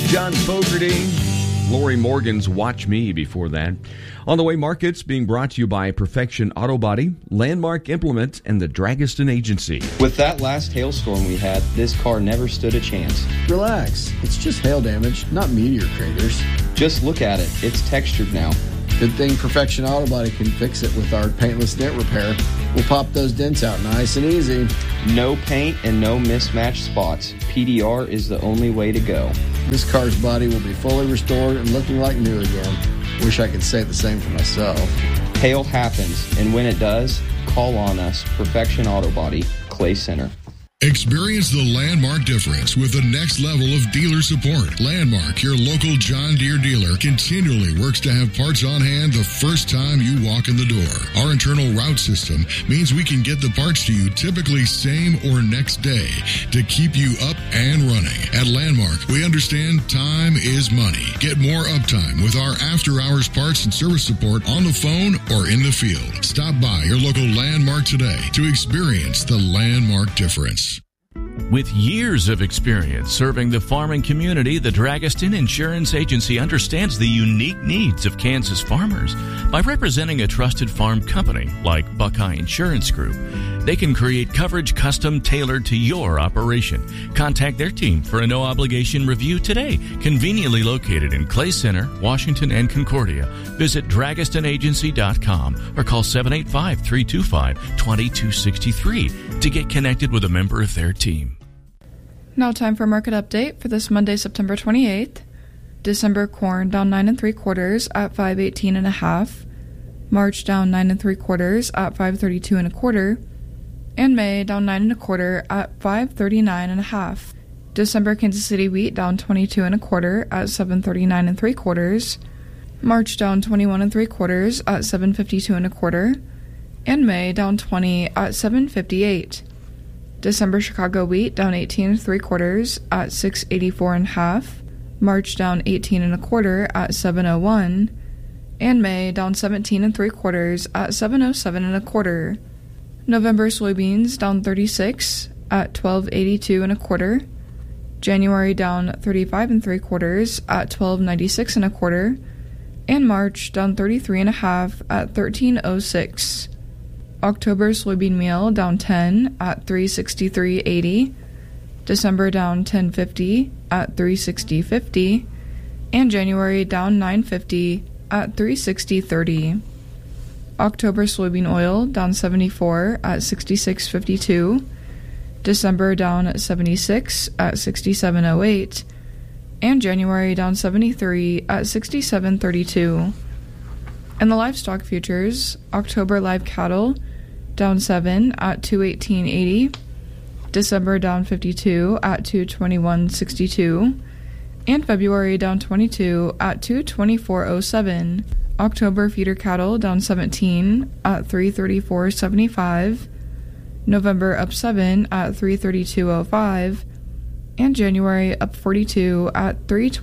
John Fogerty, Lori Morgan's Watch Me before that. On the Way Markets being brought to you by Perfection Auto Body, Landmark Implement, and the Dragaston Agency. With that last hailstorm we had, this car never stood a chance. Relax. It's just hail damage, not meteor craters. Just look at it. It's textured now. Good thing Perfection Auto Body can fix it with our paintless dent repair. We'll pop those dents out nice and easy. No paint and no mismatched spots. PDR is the only way to go. This car's body will be fully restored and looking like new again. Wish I could say the same for myself. Hail happens, and when it does, call on us. Perfection Auto Body, Clay Center. Experience the Landmark difference with the next level of dealer support. Landmark, your local John Deere dealer, continually works to have parts on hand the first time you walk in the door. Our internal route system means we can get the parts to you typically same or next day to keep you up and running. At Landmark, we understand time is money. Get more uptime with our after-hours parts and service support on the phone or in the field. Stop by your local Landmark today to experience the Landmark difference. With years of experience serving the farming community, the Dragaston Insurance Agency understands the unique needs of Kansas farmers. By representing a trusted farm company like Buckeye Insurance Group, they can create coverage custom tailored to your operation. Contact their team for a no-obligation review today. Conveniently located in Clay Center, Washington, and Concordia. Visit DragastonAgency.com or call 785-325-2263 to get connected with a member of their team. Now time for market update for this Monday, September 28th. December corn down 9 3/4 at 518.5. March down 9 3/4 at 532.25. And May down 9 1/4 at 539.5. December Kansas City wheat down 22 1/4 at 739 3/4. March down 21 3/4 at 752 1/4. And May down 20 at 758. December Chicago wheat down 18 3/4 at 684.5. March down 18 1/4 at 701. And May down 17 3/4 at 707 1/4. November soybeans down 36 at 1282 1/4. January down 35 3/4 at 1296 1/4. And March down 33.5 at 1306. October soybean meal down 10 at 363.80. December down 10.50 at 360.50. And January down 9.50 at 360.30. October soybean oil down 74 at 66.52. December down 76 at 67.08. And January down 73 at 67.32. And the livestock futures, October live cattle down 7 at 218.80. December down 52 at 221.62. And February down 22 at 224.07. October feeder cattle down 17 at 334.75. November up 7 at 332.05. And January up 42 at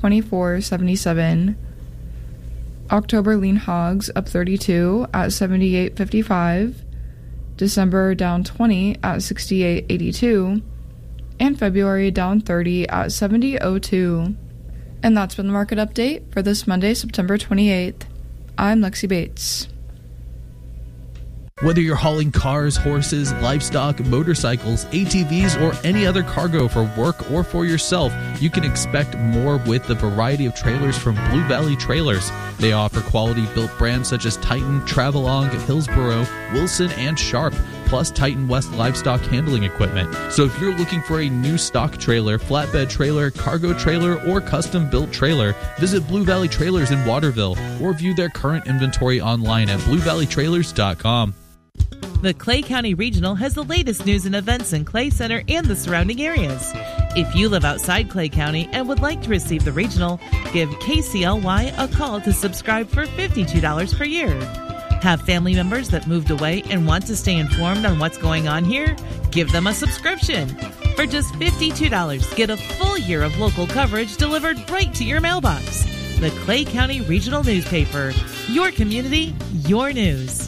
324.77. October lean hogs up 32 at 78.55. December down 20 at 68.82. And February down 30 at 70.02. And that's been the market update for this Monday, September 28th. I'm Lexi Bates. Whether you're hauling cars, horses, livestock, motorcycles, ATVs, or any other cargo for work or for yourself, you can expect more with the variety of trailers from Blue Valley Trailers. They offer quality-built brands such as Titan, Travelong, Hillsboro, Wilson, and Sharp, plus Titan West livestock handling equipment. So if you're looking for a new stock trailer, flatbed trailer, cargo trailer, or custom-built trailer, visit Blue Valley Trailers in Waterville or view their current inventory online at bluevalleytrailers.com. The Clay County Regional has the latest news and events in Clay Center and the surrounding areas. If you live outside Clay County and would like to receive the Regional, give KCLY a call to subscribe for $52 per year. Have family members that moved away and want to stay informed on what's going on here? Give them a subscription. For just $52, get a full year of local coverage delivered right to your mailbox. The Clay County Regional Newspaper. Your community, your news.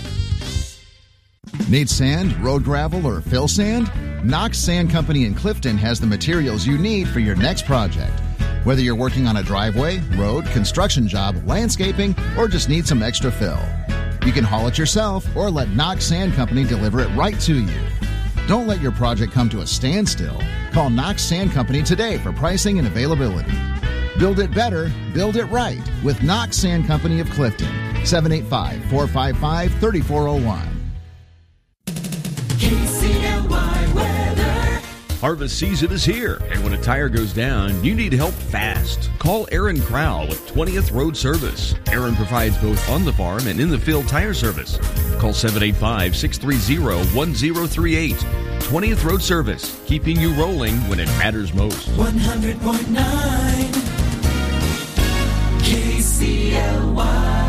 Need sand, road gravel, or fill sand? Knox Sand Company in Clifton has the materials you need for your next project. Whether you're working on a driveway, road, construction job, landscaping, or just need some extra fill. You can haul it yourself or let Knox Sand Company deliver it right to you. Don't let your project come to a standstill. Call Knox Sand Company today for pricing and availability. Build it better, build it right with Knox Sand Company of Clifton, 785-455-3401. KCLY weather. Harvest season is here, and when a tire goes down, you need help fast. Call Aaron Crowell with 20th Road Service. Aaron provides both on-the-farm and in-the-field tire service. Call 785-630-1038. 20th Road Service, keeping you rolling when it matters most. 100.9 KCLY.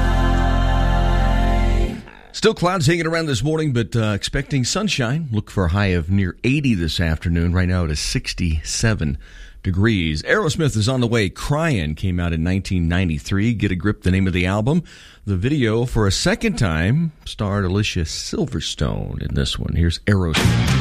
Still clouds hanging around this morning, but expecting sunshine. Look for a high of near 80 this afternoon. Right now it is 67 degrees. Aerosmith is on the way. Crying came out in 1993. Get a Grip, the name of the album. The video, for a second time, starred Alicia Silverstone in this one. Here's Aerosmith.